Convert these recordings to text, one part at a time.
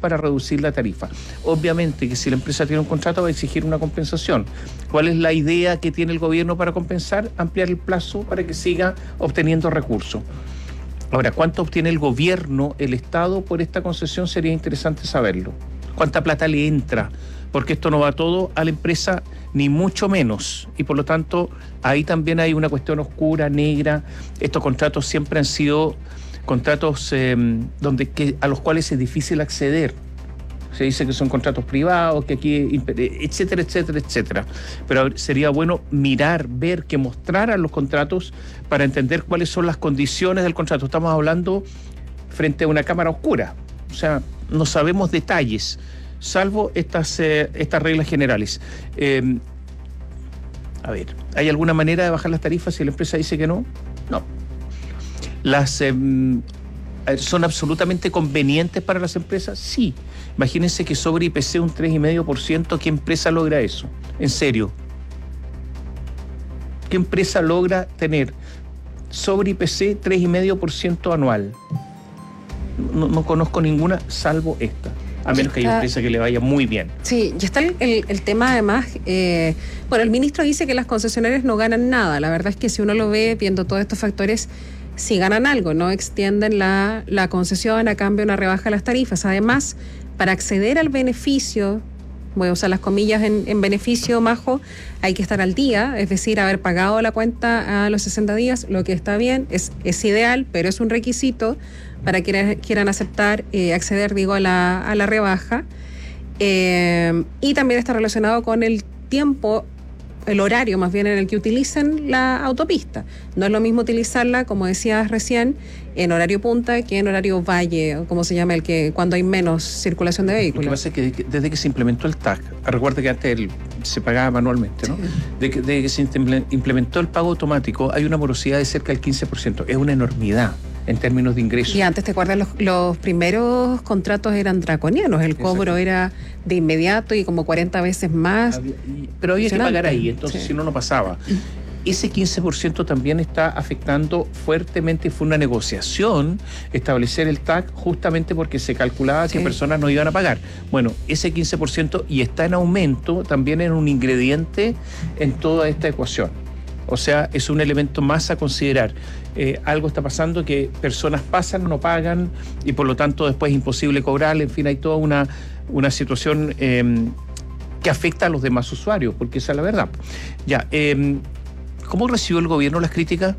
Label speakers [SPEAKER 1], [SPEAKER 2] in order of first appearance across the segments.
[SPEAKER 1] para reducir la tarifa. Obviamente que si la empresa tiene un contrato va a exigir una compensación. ¿Cuál es la idea que tiene el gobierno para compensar? Ampliar el plazo para que siga obteniendo recursos. Ahora, ¿cuánto obtiene el gobierno, el Estado, por esta concesión? Sería interesante saberlo. ¿Cuánta plata le entra? Porque esto no va todo a la empresa, ni mucho menos. Y por lo tanto, ahí también hay una cuestión oscura, negra. Estos contratos siempre han sido contratos a los cuales es difícil acceder. Se dice que son contratos privados, que aquí, etcétera, etcétera, etcétera. Pero sería bueno mirar, ver, que mostraran los contratos para entender cuáles son las condiciones del contrato. Estamos hablando frente a una cámara oscura. O sea, no sabemos detalles, salvo estas reglas generales. A ver, ¿hay alguna manera de bajar las tarifas si la empresa dice que no? No. ¿Son absolutamente convenientes para las empresas? Sí. Imagínense que sobre IPC un 3,5%, ¿qué empresa logra eso? En serio. ¿Qué empresa logra tener sobre IPC 3,5% anual? No conozco ninguna salvo esta. A menos que haya una empresa que le vaya muy bien.
[SPEAKER 2] Sí, y está el tema además, el ministro dice que las concesionarias no ganan nada. La verdad es que si uno lo ve viendo todos estos factores, sí ganan algo, ¿no? Extienden la concesión a cambio de una rebaja de las tarifas. Además, para acceder al beneficio, voy a usar las comillas en beneficio, Majo, hay que estar al día, es decir, haber pagado la cuenta a los 60 días, lo que está bien, es ideal, pero es un requisito para quienes quieran aceptar, acceder, a la rebaja. Y también está relacionado con el tiempo, el horario más bien en el que utilicen la autopista. No es lo mismo utilizarla, como decías recién, en horario punta que en horario valle, o como se llama, cuando hay menos circulación de vehículos.
[SPEAKER 1] Lo que pasa es que desde que se implementó el TAC, recuerda que antes se pagaba manualmente, ¿no? Sí. Desde que se implementó el pago automático, hay una morosidad de cerca del 15%. Es una enormidad en términos de ingresos.
[SPEAKER 2] Y antes, ¿te acuerdas? Los primeros contratos eran draconianos, el cobro era de inmediato y como 40 veces más.
[SPEAKER 1] Pero había que pagar ahí, entonces si no pasaba. Ese 15% también está afectando fuertemente, fue una negociación establecer el TAC justamente porque se calculaba que personas no iban a pagar. Bueno, ese 15% y está en aumento también es un ingrediente en toda esta ecuación. O sea, es un elemento más a considerar. Algo está pasando que personas pasan, no pagan y por lo tanto después es imposible cobrar. En fin, hay toda una situación que afecta a los demás usuarios, porque esa es la verdad. Ya, ¿cómo recibió el gobierno las críticas?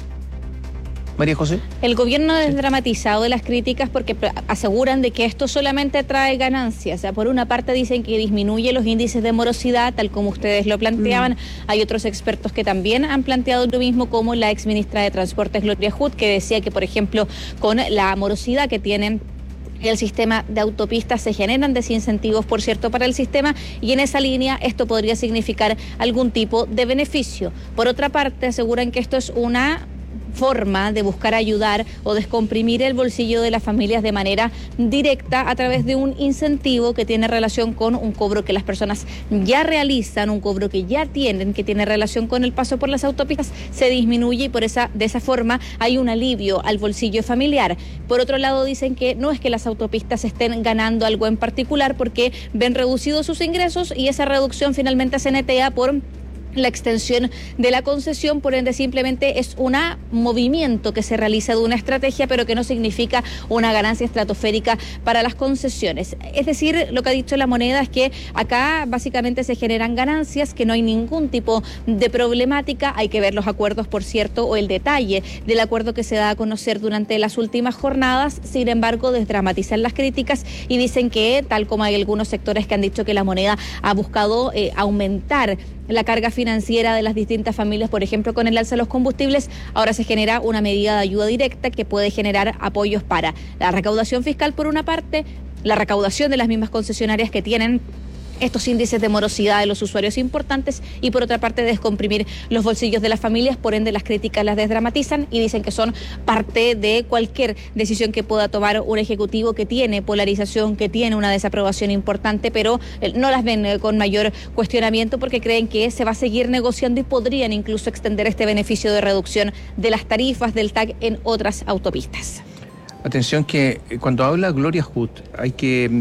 [SPEAKER 1] María José.
[SPEAKER 3] El gobierno ha desdramatizado las críticas porque aseguran de que esto solamente trae ganancias. O sea, por una parte dicen que disminuye los índices de morosidad, tal como ustedes lo planteaban. Hay otros expertos que también han planteado lo mismo, como la exministra de Transportes, Gloria Hood, que decía que, por ejemplo, con la morosidad que tienen el sistema de autopistas se generan desincentivos, por cierto, para el sistema, y en esa línea esto podría significar algún tipo de beneficio. Por otra parte, aseguran que esto es una forma de buscar ayudar o descomprimir el bolsillo de las familias de manera directa a través de un incentivo que tiene relación con un cobro que las personas ya realizan, un cobro que ya tienen, que tiene relación con el paso por las autopistas, se disminuye y de esa forma hay un alivio al bolsillo familiar. Por otro lado, dicen que no es que las autopistas estén ganando algo en particular porque ven reducidos sus ingresos y esa reducción finalmente se netea por la extensión de la concesión, por ende simplemente es un movimiento que se realiza de una estrategia, pero que no significa una ganancia estratosférica para las concesiones. Es decir, lo que ha dicho la moneda es que acá básicamente se generan ganancias, que no hay ningún tipo de problemática. Hay que ver los acuerdos, por cierto, o el detalle del acuerdo que se da a conocer durante las últimas jornadas. Sin embargo, desdramatizan las críticas y dicen que, tal como hay algunos sectores que han dicho que la moneda ha buscado aumentar la carga financiera de las distintas familias, por ejemplo, con el alza de los combustibles, ahora se genera una medida de ayuda directa que puede generar apoyos para la recaudación fiscal, por una parte, la recaudación de las mismas concesionarias que tienen estos índices de morosidad de los usuarios importantes, y por otra parte descomprimir los bolsillos de las familias. Por ende, las críticas las desdramatizan y dicen que son parte de cualquier decisión que pueda tomar un ejecutivo que tiene polarización, que tiene una desaprobación importante, pero no las ven con mayor cuestionamiento porque creen que se va a seguir negociando y podrían incluso extender este beneficio de reducción de las tarifas del TAC en otras autopistas.
[SPEAKER 1] Atención que cuando habla Gloria Hood hay que